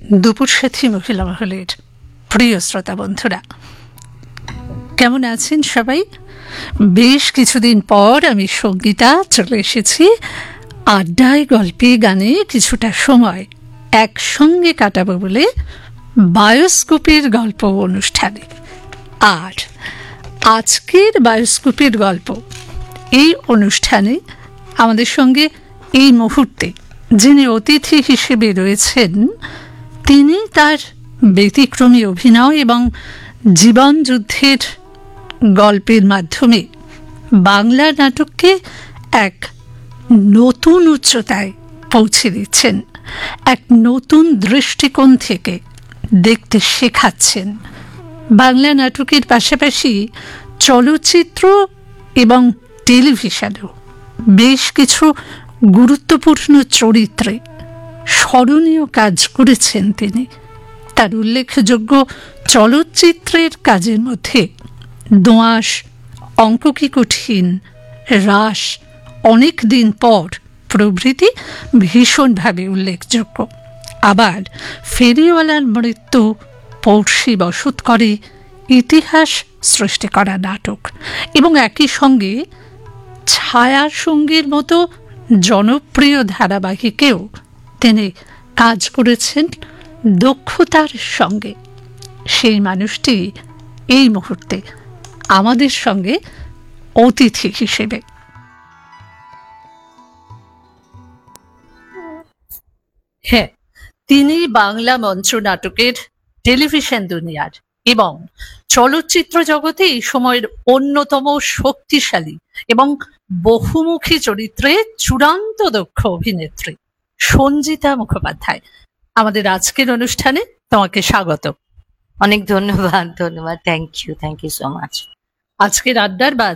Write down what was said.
দুপুর সাথী মহিলা মহলের প্রিয় শ্রোতা বন্ধুরা, কেমন আছেন সবাই? বেশ কিছুদিন পর আমি সঙ্গীতা চলে এসেছি আড্ডায়, গল্পে, গানে কিছুটা সময় একসঙ্গে কাটাবো বলে বায়োস্কোপের গল্প অনুষ্ঠানে। আর আজকের বায়োস্কোপের গল্প এই অনুষ্ঠানে আমাদের সঙ্গে এই মুহূর্তে যিনি অতিথি হিসেবে রয়েছেন, তিনি তার ব্যতিক্রমী অভিনয় এবং জীবন যুদ্ধের গল্পের মাধ্যমে বাংলা নাটককে এক নতুন উচ্চতায় পৌঁছে দিচ্ছেন, এক নতুন দৃষ্টিকোণ থেকে দেখতে শেখাচ্ছেন। বাংলা নাটকের পাশাপাশি চলচ্চিত্র এবং টেলিভিশনেও বেশ কিছু গুরুত্বপূর্ণ চরিত্রে স্মরণীয় কাজ করেছেন তিনি। তার উল্লেখযোগ্য চলচ্চিত্রের কাজের মধ্যে দোঁয়াশ, অঙ্ক কি কঠিন, রাস, অনেক দিন পর প্রভৃতি ভীষণভাবে উল্লেখযোগ্য। আবার ফেরিওয়ালার মৃত্যু, পড়শি বসত করে ইতিহাস সৃষ্টি করা নাটক এবং একই সঙ্গে ছায়ার সঙ্গীর মতো জনপ্রিয় ধারাবাহিকেও তিনি কাজ করেছেন দক্ষতার সঙ্গে। সেই মানুষটি এই মুহূর্তে আমাদের সঙ্গে অতিথি হিসেবে। হ্যাঁ, তিনি বাংলা মঞ্চ নাটকের, টেলিভিশন দুনিয়ার এবং চলচ্চিত্র জগতে এই সময়ের অন্যতম শক্তিশালী এবং বহুমুখী চরিত্রে চূড়ান্ত দক্ষ অভিনেত্রী সঞ্জিতা মুখোপাধ্যায়। আমাদের আজকের অনুষ্ঠানে তোমাকে স্বাগত। অনেক ধন্যবাদ। Thank you so much. আজকের আড্ডার বা